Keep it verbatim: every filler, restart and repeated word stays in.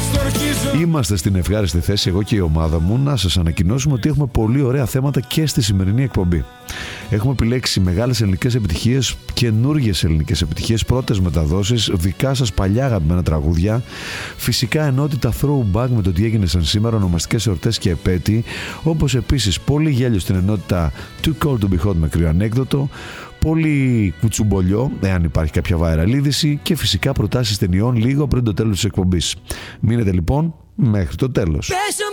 Είμαστε στην ευχάριστη θέση, εγώ και η ομάδα μου, να σας ανακοινώσουμε ότι έχουμε πολύ ωραία θέματα και στη σημερινή εκπομπή. Έχουμε επιλέξει μεγάλες ελληνικές επιτυχίες, καινούργιες ελληνικές επιτυχίες, πρώτες μεταδόσεις, δικά σας παλιά αγαπημένα τραγούδια, φυσικά ενότητα throwback με το τι έγινε σαν σήμερα, ονομαστικές εορτές και επέτειοι, όπως επίσης πολύ γέλιο στην ενότητα Too Cold to Be Hot με κρύο ανέκδοτο, πολύ κουτσουμπολιό, εάν υπάρχει κάποια viral είδηση, και φυσικά προτάσεις ταινιών λίγο πριν το τέλος της εκπομπής. Μείνετε λοιπόν μέχρι το τέλος.